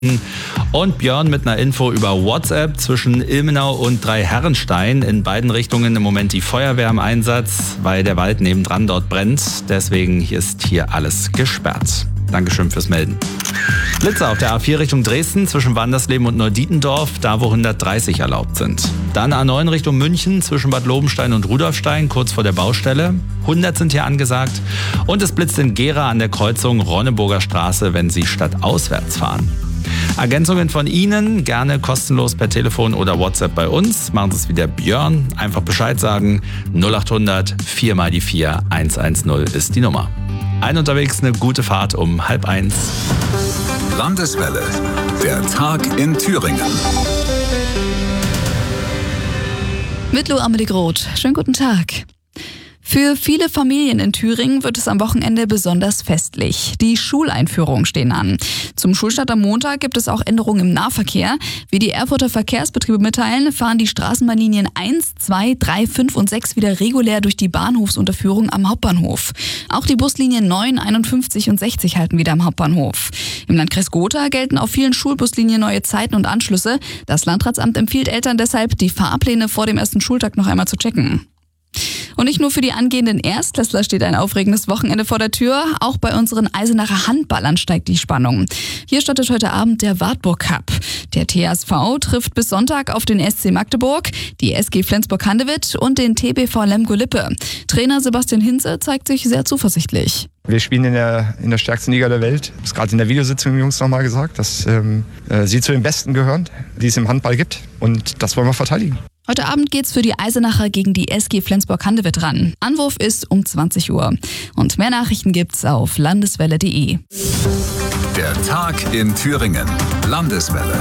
Und Björn mit einer Info über WhatsApp zwischen Ilmenau und Dreiherrenstein. In beiden Richtungen im Moment die Feuerwehr im Einsatz, weil der Wald nebendran dort brennt. Deswegen ist hier alles gesperrt. Dankeschön fürs Melden. Blitzer auf der A4 Richtung Dresden zwischen Wandersleben und Neudietendorf, da wo 130 erlaubt sind. Dann A9 Richtung München zwischen Bad Lobenstein und Rudolfstein, kurz vor der Baustelle. 100 sind hier angesagt. Und es blitzt in Gera an der Kreuzung Ronneburger Straße, wenn Sie stadtauswärts fahren. Ergänzungen von Ihnen gerne kostenlos per Telefon oder WhatsApp bei uns. Machen Sie es wie der Björn. Einfach Bescheid sagen. 0800 4 mal die 4 110 ist die Nummer. Ein unterwegs, eine gute Fahrt um 12:30. Landeswelle. Der Tag in Thüringen. Mit Lou Amelie Groth. Schönen guten Tag. Für viele Familien in Thüringen wird es am Wochenende besonders festlich. Die Schuleinführungen stehen an. Zum Schulstart am Montag gibt es auch Änderungen im Nahverkehr. Wie die Erfurter Verkehrsbetriebe mitteilen, fahren die Straßenbahnlinien 1, 2, 3, 5 und 6 wieder regulär durch die Bahnhofsunterführung am Hauptbahnhof. Auch die Buslinien 9, 51 und 60 halten wieder am Hauptbahnhof. Im Landkreis Gotha gelten auf vielen Schulbuslinien neue Zeiten und Anschlüsse. Das Landratsamt empfiehlt Eltern deshalb, die Fahrpläne vor dem ersten Schultag noch einmal zu checken. Und nicht nur für die angehenden Erstklässler steht ein aufregendes Wochenende vor der Tür. Auch bei unseren Eisenacher Handballern steigt die Spannung. Hier startet heute Abend der Wartburg Cup. Der TSV trifft bis Sonntag auf den SC Magdeburg, die SG Flensburg-Handewitt und den TBV Lemgo-Lippe. Trainer Sebastian Hinze zeigt sich sehr zuversichtlich. Wir spielen in der stärksten Liga der Welt. Das ist gerade in der Videositzung den Jungs nochmal gesagt, dass sie zu den Besten gehören, die es im Handball gibt. Und das wollen wir verteidigen. Heute Abend geht's für die Eisenacher gegen die SG Flensburg-Handewitt ran. Anwurf ist um 20 Uhr. Und mehr Nachrichten gibt's auf landeswelle.de. Der Tag in Thüringen. Landeswelle.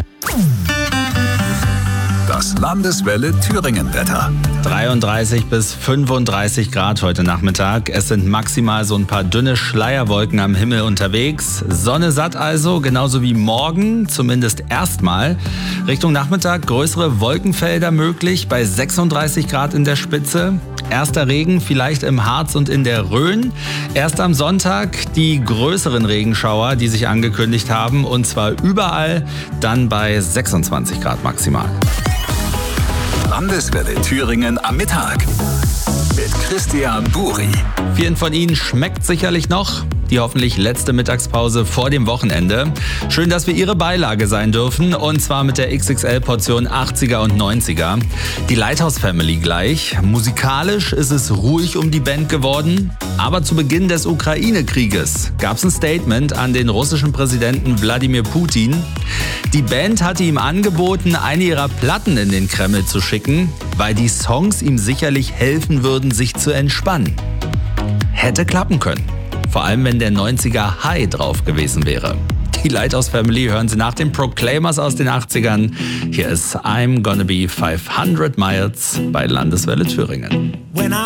Das Landeswelle Thüringen-Wetter. 33 bis 35 Grad heute Nachmittag. Es sind maximal so ein paar dünne Schleierwolken am Himmel unterwegs. Sonne satt also, genauso wie morgen, zumindest erstmal. Richtung Nachmittag größere Wolkenfelder möglich bei 36 Grad in der Spitze. Erster Regen vielleicht im Harz und in der Rhön. Erst am Sonntag die größeren Regenschauer, die sich angekündigt haben. Und zwar überall dann bei 26 Grad maximal. Landeswelle Thüringen am Mittag mit Christian Buri. Vielen von Ihnen schmeckt sicherlich noch die hoffentlich letzte Mittagspause vor dem Wochenende. Schön, dass wir Ihre Beilage sein dürfen, und zwar mit der XXL-Portion 80er und 90er. Die Lighthouse Family gleich. Musikalisch ist es ruhig um die Band geworden, aber zu Beginn des Ukraine-Krieges gab es ein Statement an den russischen Präsidenten Wladimir Putin. Die Band hatte ihm angeboten, eine ihrer Platten in den Kreml zu schicken, weil die Songs ihm sicherlich helfen würden, sich zu entspannen. Hätte klappen können. Vor allem, wenn der 90er High drauf gewesen wäre. Die Lighthouse Family hören Sie nach den Proclaimers aus den 80ern. Hier ist I'm Gonna Be 500 Miles bei Landeswelle Thüringen.